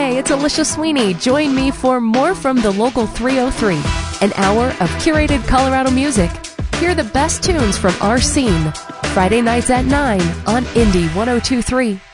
Hey, it's Alicia Sweeney. Join me for more from the Local 303, an hour of curated Colorado music. Hear the best tunes from our scene. Friday nights at 9 on Indie 102.3.